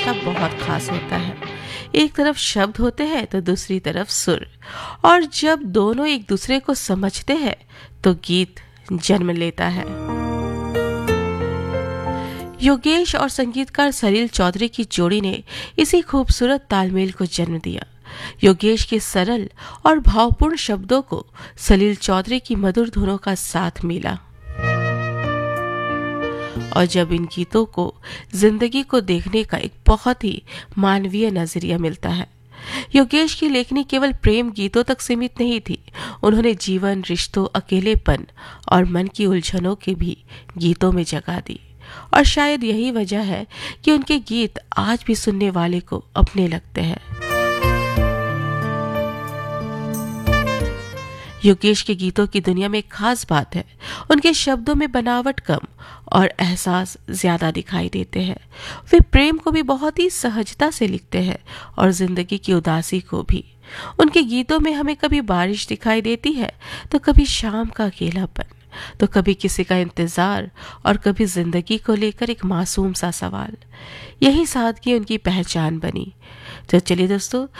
रिश्ता बहुत खास होता है। एक तरफ शब्द होते हैं तो दूसरी तरफ सुर, और जब दोनों एक दूसरे को समझते हैं तो गीत जन्म लेता है। योगेश और संगीतकार सलील चौधरी की जोड़ी ने इसी खूबसूरत तालमेल को जन्म दिया। योगेश के सरल और भावपूर्ण शब्दों को सलील चौधरी की मधुर धुनों का साथ मिला, और जब इन गीतों को जिंदगी को देखने का एक बहुत ही मानवीय नजरिया मिलता है। योगेश की लेखनी केवल प्रेम गीतों तक सीमित नहीं थी। उन्होंने जीवन, रिश्तों, अकेलेपन और मन की उलझनों के भी गीतों में जगह दी, और शायद यही वजह है कि उनके गीत आज भी सुनने वाले को अपने लगते हैं। योगेश के गीतों की दुनिया में एक खास बात है, उनके शब्दों में बनावट कम और एहसास ज्यादा दिखाई देते हैं। वे प्रेम को भी बहुत ही सहजता से लिखते हैं और जिंदगी की उदासी को भी। उनके गीतों में हमें कभी बारिश दिखाई देती है, तो कभी शाम का अकेलापन, तो कभी किसी का इंतजार, और कभी जिंदगी को लेकर एक मासूम सा सवाल। यही सादगी उनकी पहचान बनी। तो चलिए दोस्तों,